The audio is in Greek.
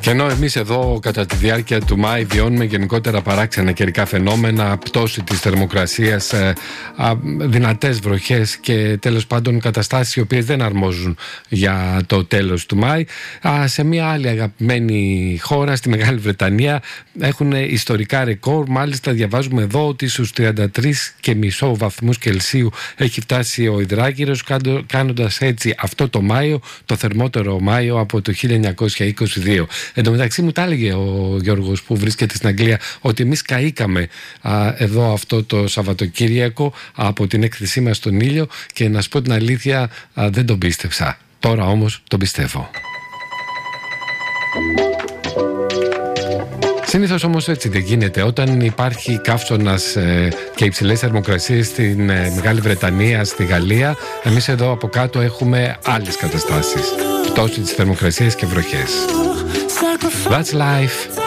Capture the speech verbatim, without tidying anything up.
Και ενώ εμείς εδώ κατά τη διάρκεια του Μάη βιώνουμε γενικότερα παράξενα καιρικά φαινόμενα, πτώση της θερμοκρασίας, ε, α, δυνατές βροχές και τέλος πάντων καταστάσεις οι οποίες δεν αρμόζουν για το τέλος του Μάη, α, σε μια άλλη αγαπημένη χώρα, στη Μεγάλη Βρετανία, έχουν ιστορικά ρεκόρ. Μάλιστα διαβάζουμε εδώ ότι στους τριάντα τρεις και μισό βαθμούς Κελσίου έχει φτάσει ο υδράργυρος, κάνοντας έτσι αυτό το Μάιο το θερμότερο Μάιο από το χίλια εννιακόσια είκοσι δύο. Εν τω μεταξύ μου τα έλεγε ο Γιώργος που βρίσκεται στην Αγγλία ότι εμείς καήκαμε α, εδώ αυτό το Σαββατοκύριακο από την έκθεσή μας στον ήλιο, και να σου πω την αλήθεια, α, δεν τον πίστεψα. Τώρα όμως τον πιστεύω. Συνήθως όμως έτσι δεν γίνεται. Όταν υπάρχει καύσωνας ε, και υψηλές θερμοκρασίες στην ε, Μεγάλη Βρετανία, στη Γαλλία, εμείς εδώ από κάτω έχουμε άλλες καταστάσεις. Πτώση της θερμοκρασίας και βροχές. That's life.